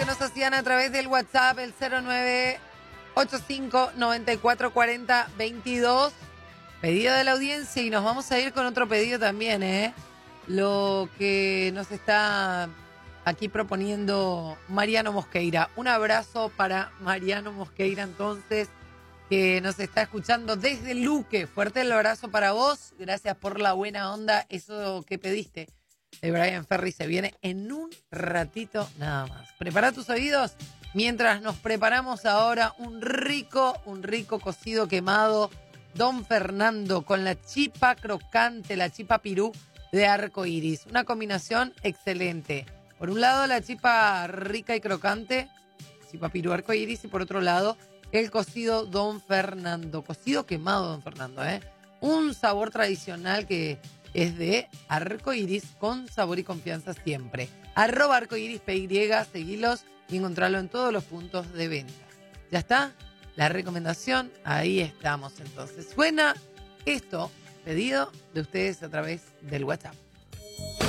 que nos hacían a través del WhatsApp, el 0985-9440-22. Pedido de la audiencia y nos vamos a ir con otro pedido también, ¿eh? Lo que nos está aquí proponiendo Mariano Mosqueira. Un abrazo para Mariano Mosqueira, entonces, que nos está escuchando desde Luque. Fuerte el abrazo para vos. Gracias por la buena onda. Eso que pediste de Brian Ferry se viene en un ratito nada más. Prepara tus oídos mientras nos preparamos ahora un rico cocido quemado Don Fernando con la chipa crocante, la chipa pirú de arco iris. Una combinación excelente. Por un lado la chipa rica y crocante, chipa pirú arco iris, y por otro lado el cocido Don Fernando, cocido quemado Don Fernando, un sabor tradicional que es de arco iris con sabor y confianza siempre. @arcoirispy, seguilos y encontrarlo en todos los puntos de venta. ¿Ya está? La recomendación, ahí estamos entonces. Suena esto, pedido de ustedes a través del WhatsApp.